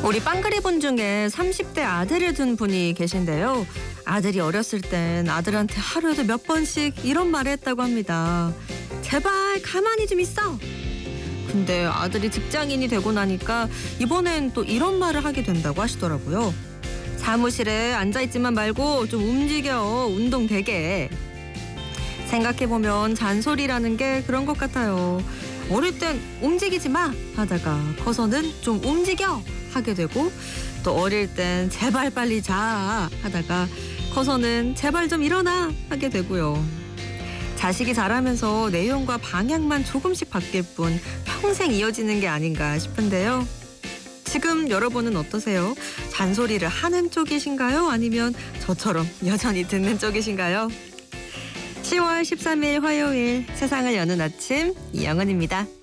우리 빵그리분 중에 30대 아들을 둔 분이 계신데요. 아들이 어렸을 땐 아들한테 하루에도 몇 번씩 이런 말을 했다고 합니다. 제발 가만히 좀 있어. 근데 아들이 직장인이 되고 나니까 이번엔 또 이런 말을 하게 된다고 하시더라고요. 사무실에 앉아있지만 말고 좀 움직여. 운동 되게. 생각해보면 잔소리라는 게 그런 것 같아요. 어릴 땐 움직이지 마 하다가 커서는 좀 움직여 하게 되고, 또 어릴 땐 제발 빨리 자 하다가 커서는 제발 좀 일어나 하게 되고요. 자식이 자라면서 내용과 방향만 조금씩 바뀔 뿐 평생 이어지는 게 아닌가 싶은데요. 지금 여러분은 어떠세요? 잔소리를 하는 쪽이신가요? 아니면 저처럼 여전히 듣는 쪽이신가요? 10월 13일 화요일, 세상을 여는 아침, 이영은입니다.